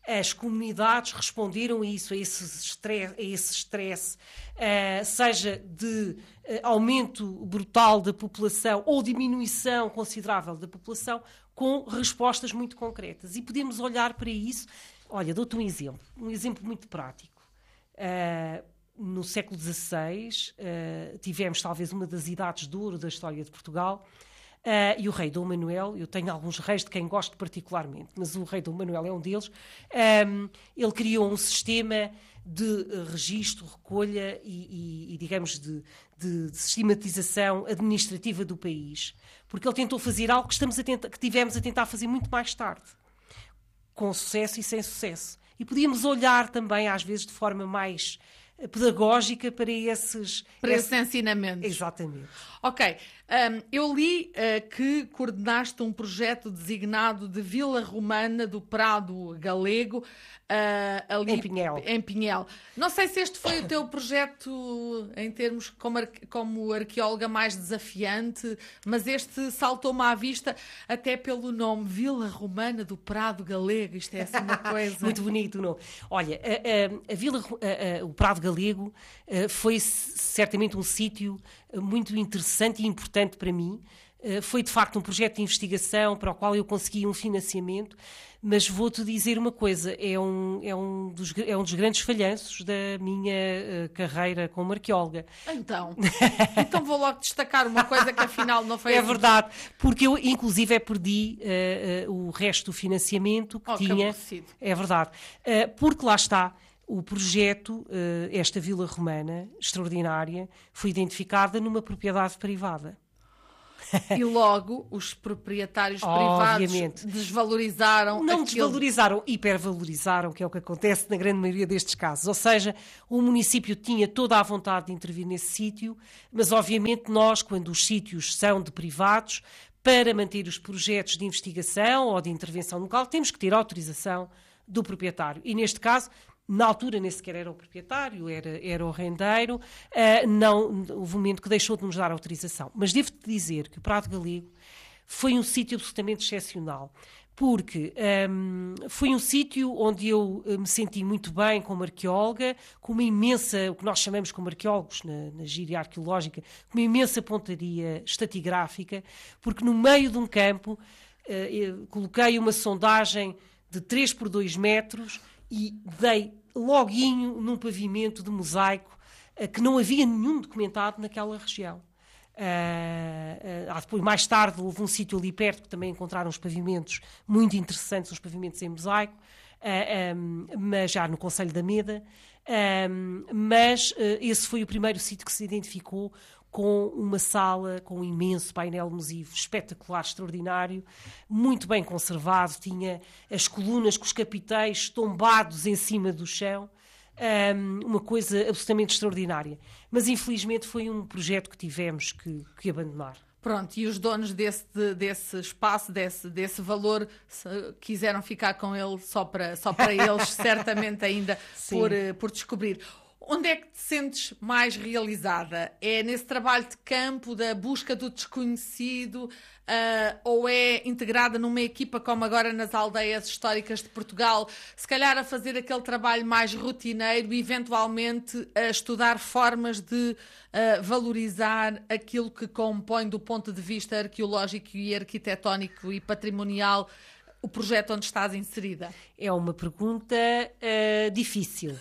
as comunidades responderam a isso, a esse stress, a esse stress uh, seja de uh, aumento brutal da população ou diminuição considerável da população, com respostas muito concretas. E podemos olhar para isso. Olha, dou-te um exemplo, um exemplo muito prático. Uh, no século dezasseis, uh, tivemos talvez uma das idades de ouro da história de Portugal, uh, e o rei Dom Manuel, eu tenho alguns reis de quem gosto particularmente, mas o rei Dom Manuel é um deles, um, ele criou um sistema de uh, registro, recolha e, e, e digamos, de, de, de sistematização administrativa do país, porque ele tentou fazer algo que, estamos a tentar, que tivemos a tentar fazer muito mais tarde, com sucesso e sem sucesso. E podíamos olhar também, às vezes, de forma mais pedagógica para esses... Para esses esses ensinamentos. Exatamente. Ok. Um, eu li uh, que coordenaste um projeto designado de Vila Romana do Prado Galego, uh, ali em Pinhel. em Pinhel. Não sei se este foi o teu projeto em termos como, arque, como arqueóloga mais desafiante, mas este saltou-me à vista até pelo nome Vila Romana do Prado Galego. Isto é assim uma coisa... Muito bonito o nome. Olha, a, a, a Vila, a, a, o Prado Galego a, foi certamente um sítio muito interessante e importante para mim. Uh, foi, de facto, um projeto de investigação para o qual eu consegui um financiamento, mas vou-te dizer uma coisa, é um, é um, dos, é um dos grandes falhanços da minha uh, carreira como arqueóloga. Então, então vou logo destacar uma coisa que afinal não foi... É assim. verdade, porque eu, inclusive, é perdi uh, uh, o resto do financiamento que oh, tinha. Que é verdade. Uh, porque lá está... O projeto, esta Vila Romana extraordinária, foi identificada numa propriedade privada. E logo os proprietários Obviamente. privados desvalorizaram... Não aquilo... desvalorizaram, hipervalorizaram, que é o que acontece na grande maioria destes casos. Ou seja, o município tinha toda a vontade de intervir nesse sítio, mas obviamente nós, quando os sítios são de privados, para manter os projetos de investigação ou de intervenção local, temos que ter autorização do proprietário. E neste caso... Na altura nem sequer era o proprietário, era, era o rendeiro, uh, não, houve um momento que deixou de nos dar autorização. Mas devo-te dizer que o Prado Galego foi um sítio absolutamente excepcional, porque um, foi um sítio onde eu me senti muito bem como arqueóloga, com uma imensa, o que nós chamamos como arqueólogos na, na gíria arqueológica, com uma imensa pontaria estratigráfica, porque no meio de um campo uh, coloquei uma sondagem de três por dois metros e dei loguinho num pavimento de mosaico uh, que não havia nenhum documentado naquela região. Uh, uh, depois, mais tarde, houve um sítio ali perto que também encontraram uns pavimentos muito interessantes, uns pavimentos em mosaico, uh, um, mas já no Concelho da Meda. Um, mas uh, esse foi o primeiro sítio que se identificou com uma sala, com um imenso painel músico espetacular, extraordinário, muito bem conservado, tinha as colunas com os capiteis tombados em cima do chão, um, uma coisa absolutamente extraordinária. Mas, infelizmente, foi um projeto que tivemos que, que abandonar. Pronto, e os donos desse, desse espaço, desse, desse valor, quiseram ficar com ele só para, só para eles, certamente ainda por, por descobrir. Onde é que te sentes mais realizada? É nesse trabalho de campo, da busca do desconhecido, uh, ou é integrada numa equipa como agora nas aldeias históricas de Portugal, se calhar a fazer aquele trabalho mais rotineiro e eventualmente a estudar formas de uh, valorizar aquilo que compõe do ponto de vista arqueológico e arquitetónico e patrimonial o projeto onde estás inserida? É uma pergunta uh, difícil,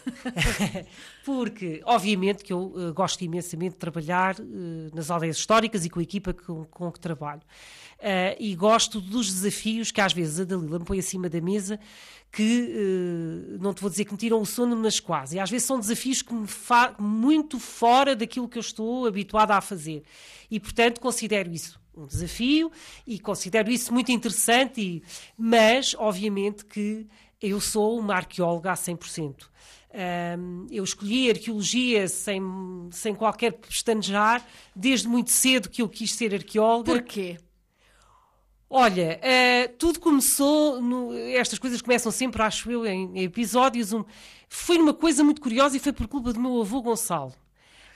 porque, obviamente, que eu uh, gosto imensamente de trabalhar uh, nas aldeias históricas e com a equipa com, com que trabalho. Uh, e gosto dos desafios que, às vezes, a Dalila me põe acima da mesa, que, uh, não te vou dizer que me tiram o sono, mas quase. E, às vezes, são desafios que me fa- muito fora daquilo que eu estou habituada a fazer. E, portanto, considero isso um desafio e considero isso muito interessante, e, mas, obviamente, que eu sou uma arqueóloga a cem por cento. Um, eu escolhi a arqueologia sem, sem qualquer pestanejar, desde muito cedo que eu quis ser arqueóloga. Porquê? Olha, uh, tudo começou, no, estas coisas começam sempre, acho eu, em, em episódios, um, foi uma coisa muito curiosa e foi por culpa do meu avô Gonçalo.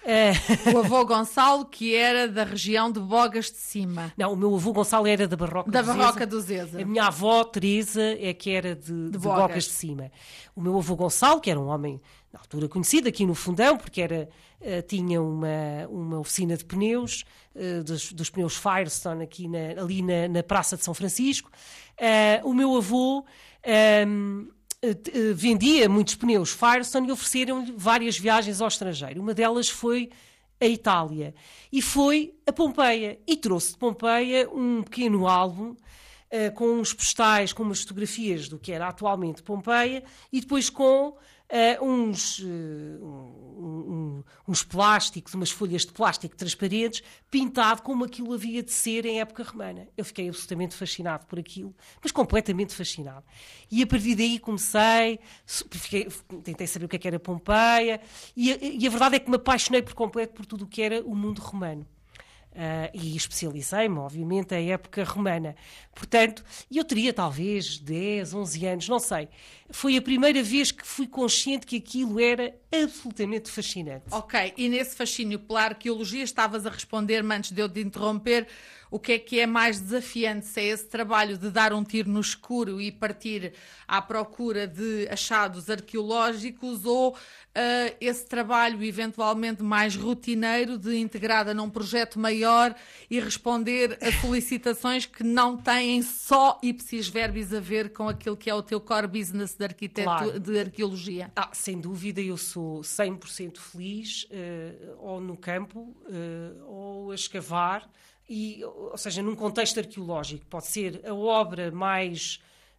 O avô Gonçalo, que era da região de Bogas de Cima. Não, o meu avô Gonçalo era da Barroca da do Barroca Zeza. do Zeza. A minha avó, Teresa, é que era de, de, de Bogas. Bogas de Cima. O meu avô Gonçalo, que era um homem, na altura conhecido aqui no Fundão, porque era, uh, tinha uma, uma oficina de pneus, uh, dos, dos pneus Firestone, aqui na, ali na, na Praça de São Francisco. Uh, o meu avô... Um, vendia muitos pneus Firestone e ofereceram-lhe várias viagens ao estrangeiro. Uma delas foi a Itália e foi a Pompeia. E trouxe de Pompeia um pequeno álbum uh, com uns postais, com umas fotografias do que era atualmente Pompeia e depois com uh, uns, uh, um, um, uns plásticos, umas folhas de plástico transparentes, pintado como aquilo havia de ser em época romana. Eu fiquei absolutamente fascinado por aquilo, mas completamente fascinado. E a partir daí comecei, fiquei, tentei saber o que é que era Pompeia, e a, e a verdade é que me apaixonei por completo por tudo o que era o mundo romano. Uh, e especializei-me, obviamente, em época romana. Portanto, eu teria talvez dez, onze anos, não sei. Foi a primeira vez que fui consciente que aquilo era absolutamente fascinante. Ok, e nesse fascínio pela arqueologia estavas a responder-me antes de eu te interromper o que é que é mais desafiante, se é esse trabalho de dar um tiro no escuro e partir à procura de achados arqueológicos ou uh, esse trabalho eventualmente mais rotineiro de integrada num projeto maior e responder a solicitações que não têm só ipsis verbis a ver com aquilo que é o teu core business de, arquiteto, claro. de arqueologia? Ah, sem dúvida, eu sou cem por cento feliz uh, ou no campo uh, ou a escavar. E, ou seja, num contexto arqueológico, pode ser a obra mais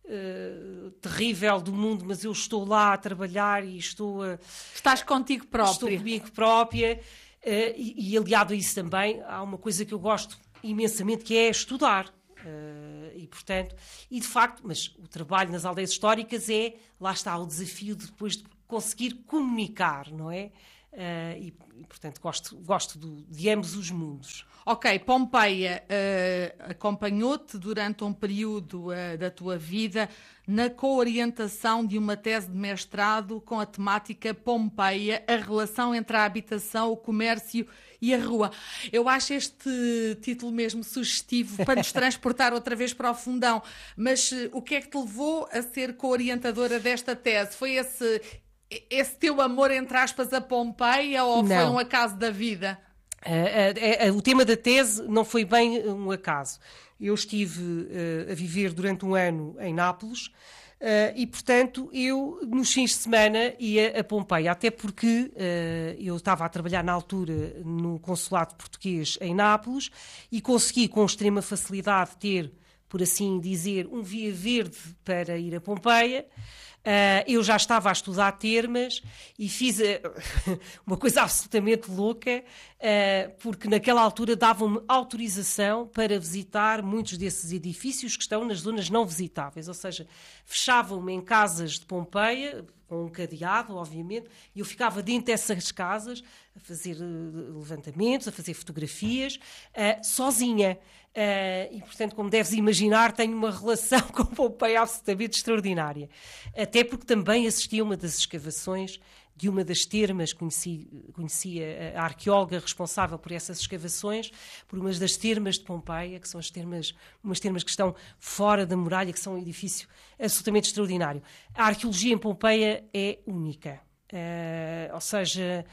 uh, terrível do mundo, mas eu estou lá a trabalhar e estou a... Estás contigo própria. Estou comigo própria uh, e, e aliado a isso também, há uma coisa que eu gosto imensamente, que é estudar. Uh, e, portanto, e de facto, mas o trabalho nas aldeias históricas é, lá está o desafio de depois de conseguir comunicar, não é? Uh, e, e, portanto, gosto, gosto do, de ambos os mundos. Ok, Pompeia uh, acompanhou-te durante um período uh, da tua vida na co-orientação de uma tese de mestrado com a temática Pompeia, a relação entre a habitação, o comércio e a rua. Eu acho este título mesmo sugestivo para nos transportar outra vez para o Fundão. Mas uh, o que é que te levou a ser co-orientadora desta tese? Foi esse, esse teu amor, entre aspas, a Pompeia ou Não. foi um acaso da vida? Uh, uh, uh, o tema da tese não foi bem um acaso. Eu estive uh, a viver durante um ano em Nápoles uh, e, portanto, eu nos fins de semana ia a Pompeia, até porque uh, eu estava a trabalhar na altura no consulado português em Nápoles e consegui com extrema facilidade ter, por assim dizer, um via verde para ir a Pompeia. Uh, eu já estava a estudar termas e fiz uh, uma coisa absolutamente louca, uh, porque naquela altura davam-me autorização para visitar muitos desses edifícios que estão nas zonas não visitáveis, ou seja, fechavam-me em casas de Pompeia, com um cadeado, obviamente, e eu ficava dentro dessas casas a fazer uh, levantamentos, a fazer fotografias, uh, sozinha. Uh, e, portanto, como deves imaginar, tenho uma relação com Pompeia absolutamente extraordinária. Até porque também assisti a uma das escavações de uma das termas, conheci, conhecia a arqueóloga responsável por essas escavações, por umas das termas de Pompeia, que são as termas, umas termas que estão fora da muralha, que são um edifício absolutamente extraordinário. A arqueologia em Pompeia é única. Uh, ou seja,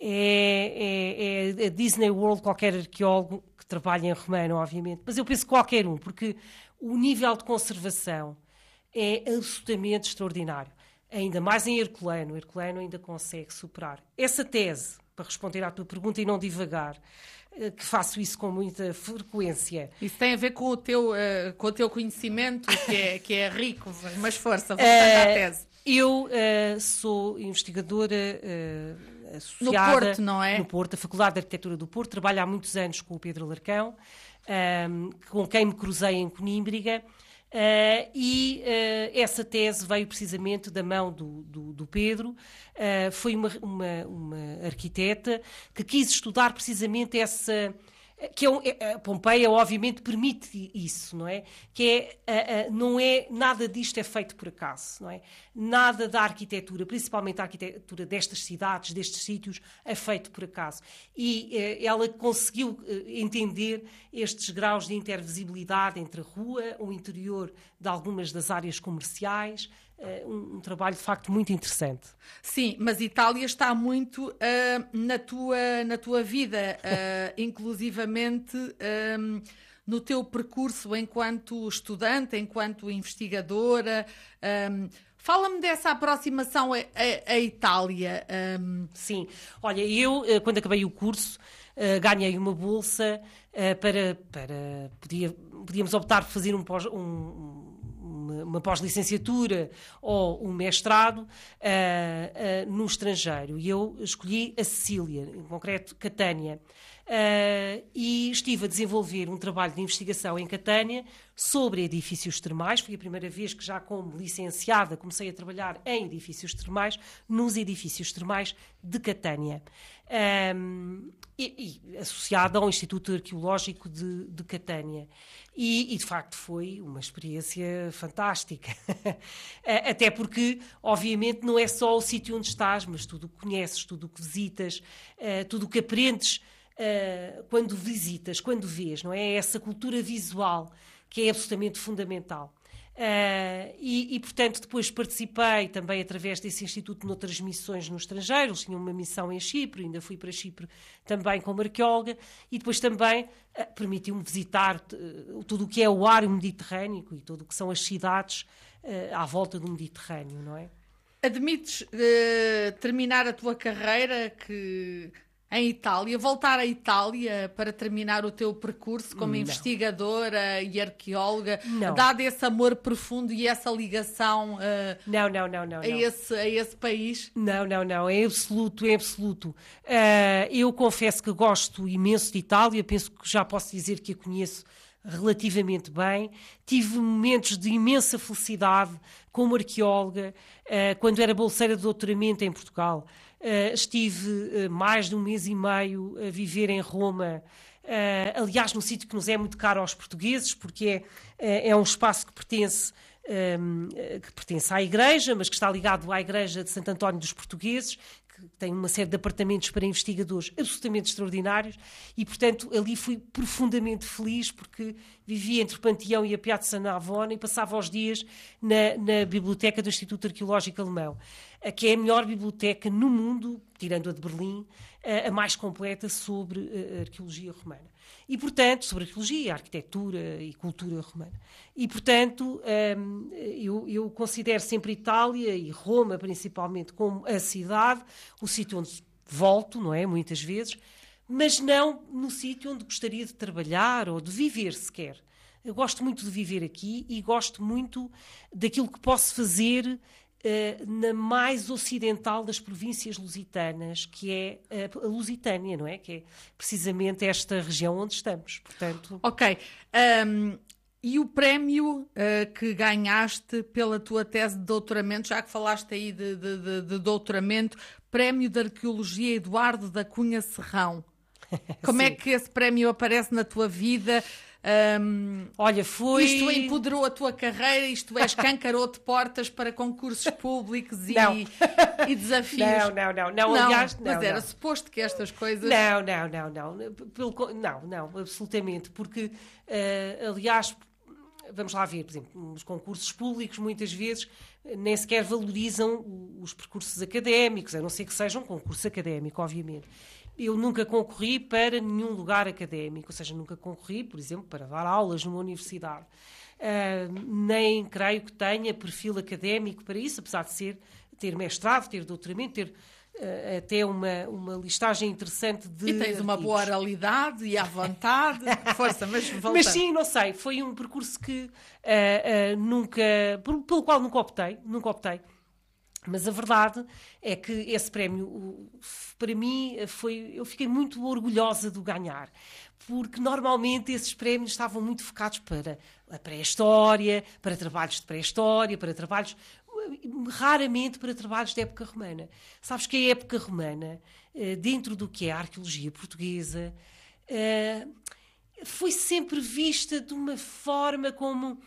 é, é, é a Disney World, qualquer arqueólogo que trabalha em romano, obviamente, mas eu penso qualquer um, porque o nível de conservação é absolutamente extraordinário. Ainda mais em Herculano, Herculano ainda consegue superar. Essa tese, para responder à tua pergunta e não divagar, que faço isso com muita frequência. Isso tem a ver com o teu, uh, com o teu conhecimento, que é, que é rico, mas força, voltando uh, à tese. Eu uh, sou investigadora uh, associada... No Porto, não é? No Porto, a Faculdade de Arquitetura do Porto. Trabalho há muitos anos com o Pedro Alarcão, um, com quem me cruzei em Conímbriga. Uh, e uh, essa tese veio precisamente da mão do, do, do Pedro. Uh, foi uma, uma, uma arquiteta que quis estudar precisamente essa, que é um, é, a Pompeia obviamente permite isso, não é? Que é, a, a, não é, nada disto é feito por acaso, não é? Nada da arquitetura, principalmente a arquitetura destas cidades, destes sítios, é feito por acaso. E eh, ela conseguiu eh, entender estes graus de intervisibilidade entre a rua, o interior de algumas das áreas comerciais. Uh, um, um trabalho de facto muito interessante. Sim, mas Itália está muito uh, na, tua, na tua vida, uh, inclusivamente um, no teu percurso enquanto estudante, enquanto investigadora. Um, Fala-me dessa aproximação à, à, à Itália. Um... Sim, olha, eu quando acabei o curso uh, ganhei uma bolsa uh, para, para podia, podíamos optar por fazer um pós, um, uma pós-licenciatura ou um mestrado uh, uh, no estrangeiro. E eu escolhi a Sicília, em concreto Catânia. Uh, e estive a desenvolver um trabalho de investigação em Catânia sobre edifícios termais. Foi a primeira vez que, já como licenciada, comecei a trabalhar em edifícios termais, nos edifícios termais de Catânia. Um, e, e associada ao Instituto Arqueológico de, de Catânia. E, e, de facto, foi uma experiência fantástica. Até porque, obviamente, não é só o sítio onde estás, mas tudo o que conheces, tudo o que visitas, uh, tudo o que aprendes uh, quando visitas, quando vês, não é? É essa cultura visual que é absolutamente fundamental. Uh, e, e, portanto, depois participei também através desse instituto noutras missões no estrangeiro. Eles tinham uma missão em Chipre, ainda fui para Chipre também como arqueóloga, e depois também uh, permitiu-me visitar uh, tudo o que é o ar mediterrâneo e tudo o que são as cidades uh, à volta do Mediterrâneo, não é? Admites uh, terminar a tua carreira que... em Itália, voltar à Itália para terminar o teu percurso como não. investigadora e arqueóloga, não. dado esse amor profundo e essa ligação uh, não, não, não, não, a, não. Esse, a esse país? Não, não, não, é absoluto, é absoluto. Uh, eu confesso que gosto imenso de Itália, penso que já posso dizer que a conheço relativamente bem. Tive momentos de imensa felicidade como arqueóloga, uh, quando era bolseira de doutoramento em Portugal. Uh, estive uh, mais de um mês e meio a viver em Roma, uh, aliás, num sítio que nos é muito caro aos portugueses, porque é, é um espaço que pertence, um, que pertence à Igreja, mas que está ligado à Igreja de Santo António dos Portugueses, que tem uma série de apartamentos para investigadores absolutamente extraordinários, e, portanto, ali fui profundamente feliz, porque vivia entre o Panteão e a Piazza Navona e passava os dias na, na biblioteca do Instituto Arqueológico Alemão, que é a melhor biblioteca no mundo, tirando a de Berlim, a mais completa sobre a arqueologia romana. E, portanto, sobre a arqueologia, a arquitetura e cultura romana. E, portanto, eu, eu considero sempre Itália e Roma, principalmente, como a cidade, o sítio onde volto, não é? Muitas vezes, mas não no sítio onde gostaria de trabalhar ou de viver sequer. Eu gosto muito de viver aqui e gosto muito daquilo que posso fazer na mais ocidental das províncias lusitanas, que é a Lusitânia, não é? Que é precisamente esta região onde estamos. Portanto... Ok. Um, e o prémio uh, que ganhaste pela tua tese de doutoramento, já que falaste aí de, de, de, de doutoramento, Prémio de Arqueologia Eduardo da Cunha Serrão. Como é que esse prémio aparece na tua vida? Um, Olha, foi... Isto empoderou a tua carreira, isto é, escancarou-te portas para concursos públicos e, e desafios. Não, não, não. não, não aliás, não, mas era não. suposto que estas coisas... Não, não, não, não. Pelo, não, não, absolutamente. Porque, uh, aliás, vamos lá ver, por exemplo, nos concursos públicos, muitas vezes, nem sequer valorizam os percursos académicos, a não ser que seja um concurso académico, obviamente. Eu nunca concorri para nenhum lugar académico, ou seja, nunca concorri, por exemplo, para dar aulas numa universidade. Uh, nem creio que tenha perfil académico para isso, apesar de ser, ter mestrado, ter doutoramento, ter uh, até uma, uma listagem interessante de E tens artigos. uma boa oralidade e à vontade, força, mas voltando. Mas sim, não sei, foi um percurso que uh, uh, nunca, pelo, pelo qual nunca optei, nunca optei. Mas a verdade é que esse prémio, para mim, foi, eu fiquei muito orgulhosa de o ganhar, porque normalmente esses prémios estavam muito focados para a pré-história, para trabalhos de pré-história, para trabalhos, raramente para trabalhos de época romana. Sabes que a época romana, dentro do que é a arqueologia portuguesa, uh, foi sempre vista de uma forma como,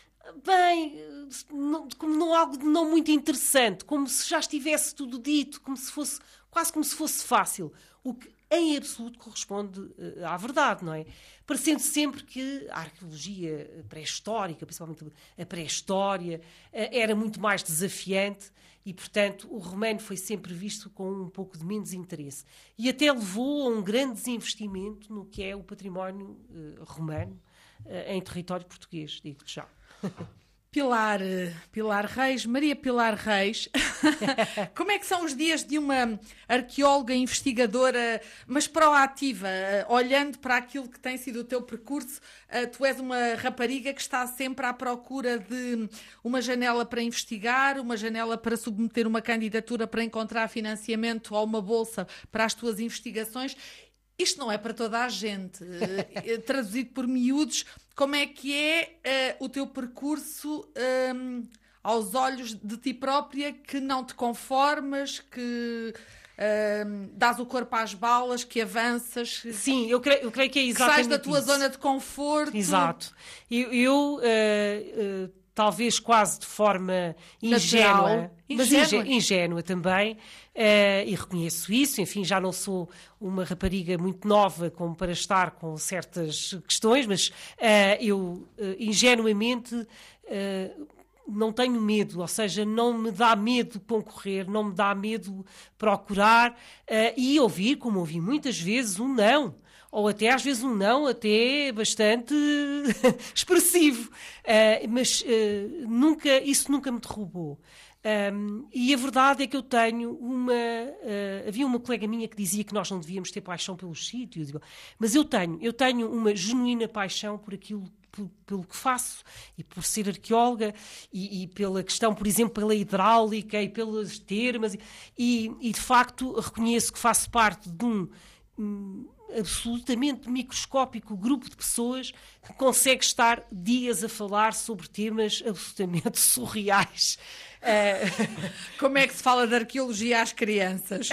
bem, não, como não, algo de não muito interessante, como se já estivesse tudo dito, como se fosse, quase como se fosse fácil, o que em absoluto corresponde uh, à verdade, não é? Parecendo sempre que a arqueologia pré-histórica, principalmente a pré-história, uh, era muito mais desafiante e, portanto, o romano foi sempre visto com um pouco de menos interesse. E até levou a um grande desinvestimento no que é o património uh, romano uh, em território português, digo-te já. Pilar, Pilar Reis, Maria Pilar Reis, como é que são os dias de uma arqueóloga investigadora, mas proativa, olhando para aquilo que tem sido o teu percurso? Tu és uma rapariga que está sempre à procura de uma janela para investigar, uma janela para submeter uma candidatura para encontrar financiamento ou uma bolsa para as tuas investigações. Isto não é para toda a gente. Traduzido por miúdos, como é que é uh, o teu percurso um, aos olhos de ti própria, que não te conformas, que um, dás o corpo às balas, que avanças? Sim, eu creio, eu creio que é exatamente que sais da tua isso. zona de conforto. Exato. Eu... eu uh, uh, talvez quase de forma ingênua, mas ingênua, ingênua também, uh, e reconheço isso. Enfim, já não sou uma rapariga muito nova como para estar com certas questões, mas uh, eu uh, ingenuamente uh, não tenho medo, ou seja, não me dá medo concorrer, não me dá medo procurar uh, e ouvir, como ouvi muitas vezes, um não. Ou até, às vezes, um não até bastante expressivo. Uh, mas uh, nunca, isso nunca me derrubou. Um, e a verdade é que eu tenho uma... Uh, havia uma colega minha que dizia que nós não devíamos ter paixão pelos sítios. Mas eu tenho, eu tenho uma genuína paixão por aquilo Pelo, pelo que faço, e por ser arqueóloga, e, e pela questão, por exemplo, pela hidráulica e pelas termas, e, e de facto reconheço que faço parte de um, um absolutamente microscópico grupo de pessoas que consegue estar dias a falar sobre temas absolutamente surreais. Uh... Como é que se fala de arqueologia às crianças?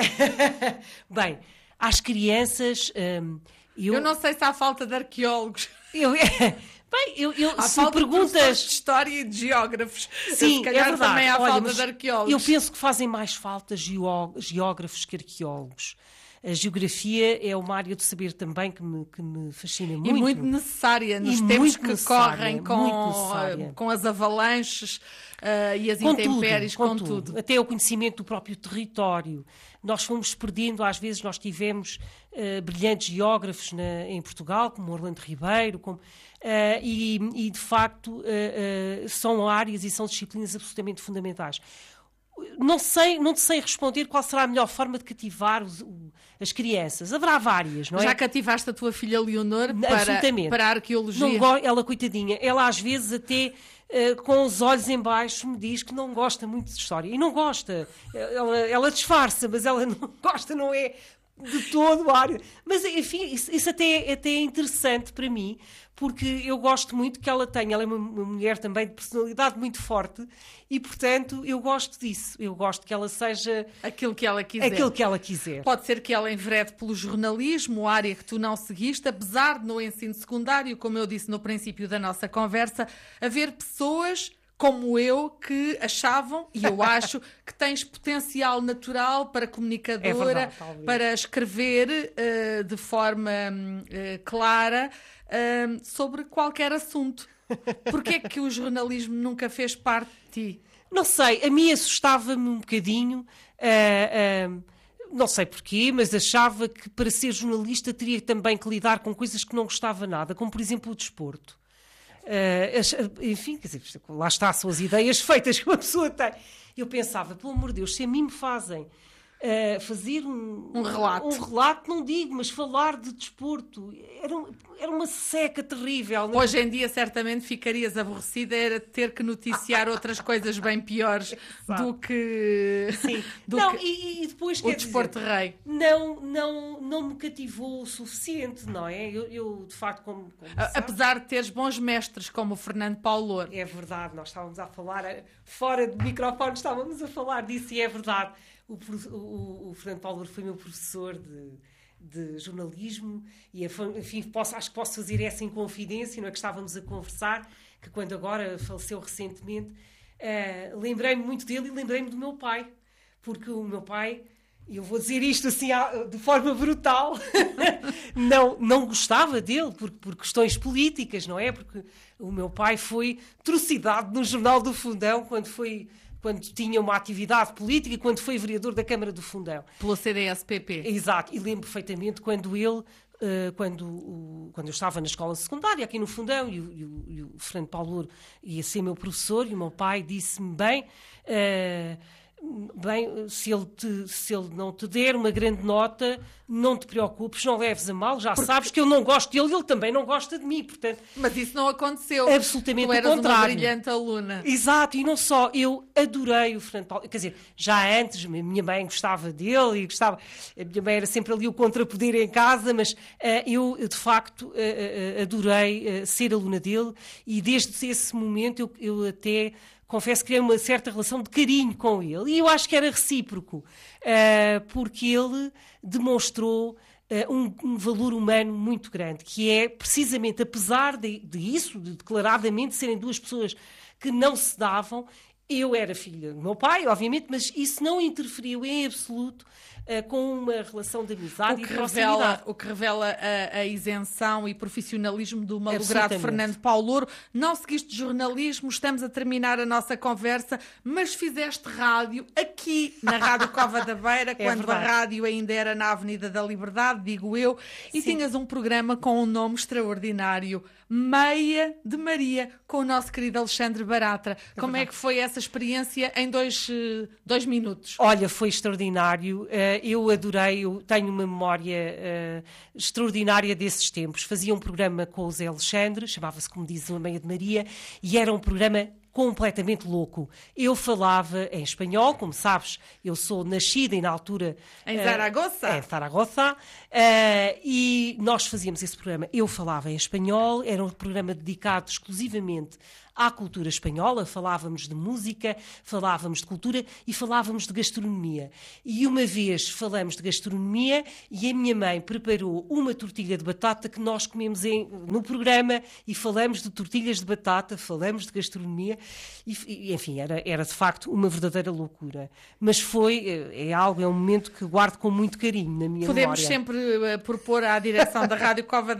Bem, às crianças... Um, eu... eu não sei se há falta de arqueólogos. Eu... Bem, eu, eu, há se falta perguntas de história e de geógrafos. Sim, se calhar é verdade. também há Olha, falta de arqueólogos. Eu penso que fazem mais falta geó geógrafos que arqueólogos. A geografia é uma área do saber também que me, que me fascina muito. E muito necessária nos e tempos que necessária, correm com, com as avalanches uh, e as com intempéries, tudo, com, com tudo. tudo. Até o conhecimento do próprio território. Nós fomos perdendo, às vezes nós tivemos uh, brilhantes geógrafos na, em Portugal, como Orlando Ribeiro, como, uh, e, e de facto uh, uh, são áreas e são disciplinas absolutamente fundamentais. Não sei, não te sei responder qual será a melhor forma de cativar os, o, as crianças. Haverá várias, não é? Já cativaste a tua filha Leonor para, para a arqueologia? Não, ela, coitadinha, ela às vezes até uh, com os olhos em baixo me diz que não gosta muito de história. E não gosta. Ela, ela disfarça, mas ela não gosta, não é de todo a área. Mas, enfim, isso, isso até, até é interessante para mim, porque eu gosto muito que ela tenha. Ela é uma, uma mulher também de personalidade muito forte e, portanto, eu gosto disso. Eu gosto que ela seja... Aquilo que ela quiser. Aquilo que ela quiser. Pode ser que ela enverede pelo jornalismo, área que tu não seguiste, apesar de no ensino secundário, como eu disse no princípio da nossa conversa, haver pessoas... como eu, que achavam, e eu acho, que tens potencial natural para comunicadora, é verdade, para escrever uh, de forma uh, clara uh, sobre qualquer assunto. Porquê é que o jornalismo nunca fez parte de ti? Não sei, a mim assustava-me um bocadinho, uh, uh, não sei porquê, mas achava que para ser jornalista teria também que lidar com coisas que não gostava nada, como por exemplo o desporto. Uh, enfim, quer dizer, lá está, são as ideias feitas que uma pessoa tem. Eu pensava, pelo amor de Deus, se a mim me fazem uh, fazer um, um relato, um relato, não digo, mas falar de desporto, era, era uma seca terrível. Não? Hoje em dia certamente ficarias aborrecida, era ter que noticiar outras coisas bem piores do que, Sim. do não, que e, e depois, o quer desporto dizer, rei. Não, não, não me cativou o suficiente, não é? Eu, eu de facto, como, como a, apesar de teres bons mestres como o Fernando Paulo Louro. É verdade, nós estávamos a falar, fora de microfone estávamos a falar disso e é verdade. O, o, o Fernando Paulo Louro foi meu professor de, de jornalismo e, enfim, posso, acho que posso fazer essa inconfidência, não é que estávamos a conversar, que quando agora faleceu recentemente, uh, lembrei-me muito dele e lembrei-me do meu pai, porque o meu pai, e eu vou dizer isto assim de forma brutal, não, não gostava dele por, por questões políticas, não é? Porque o meu pai foi trucidado no Jornal do Fundão quando foi... quando tinha uma atividade política, quando foi vereador da Câmara do Fundão. Pelo C D S P P. Exato, e lembro perfeitamente quando ele, uh, quando, uh, quando eu estava na escola secundária, aqui no Fundão, e o, e o, e o Fernando Paulo Louro ia ser meu professor, e o meu pai disse-me, bem... Uh, Bem, se ele, te, se ele não te der uma grande nota, não te preocupes, não leves a mal, já Porque... sabes que eu não gosto dele e ele também não gosta de mim, portanto... Mas isso não aconteceu. Absolutamente o contrário. Tu eras uma brilhante aluna. Exato, e não só, eu adorei o Fernando Paulo, quer dizer, já antes, a minha mãe gostava dele e gostava, a minha mãe era sempre ali o contrapoder em casa, mas uh, eu, de facto, uh, uh, adorei uh, ser aluna dele e desde esse momento eu, eu até... confesso que criei uma certa relação de carinho com ele. E eu acho que era recíproco, uh, porque ele demonstrou uh, um, um valor humano muito grande, que é precisamente, apesar de, de isso, de declaradamente serem duas pessoas que não se davam, eu era filha do meu pai, obviamente, mas isso não interferiu em absoluto uh, com uma relação de amizade o e que de revela, proximidade. O que revela a, a isenção e profissionalismo do malogrado Fernando Paulo Louro. Não seguiste jornalismo, estamos a terminar a nossa conversa, mas fizeste rádio aqui na Rádio Cova da Beira, é quando verdade. A rádio ainda era na Avenida da Liberdade, digo eu, e Sim. tinhas um programa com um nome extraordinário, Meia de Maria, com o nosso querido Alexandre Baratra. É Como verdade. É que foi essa experiência em dois, dois minutos? Olha, foi extraordinário. Eu adorei, eu tenho uma memória extraordinária desses tempos. Fazia um programa com o Zé Alexandre, chamava-se, como diz, a Meia de Maria, e era um programa completamente louco. Eu falava em espanhol, como sabes, eu sou nascida e na altura... Em Zaragoza? Uh, em Zaragoza. Uh, e nós fazíamos esse programa. Eu falava em espanhol, era um programa dedicado exclusivamente à cultura espanhola, falávamos de música, falávamos de cultura e falávamos de gastronomia. E uma vez falamos de gastronomia e a minha mãe preparou uma tortilha de batata que nós comemos em, no programa e falamos de tortilhas de batata, falamos de gastronomia e, e enfim, era, era de facto uma verdadeira loucura. Mas foi, é algo, é um momento que guardo com muito carinho na minha Podemos memória. Podemos sempre uh, propor à direção da Rádio Cova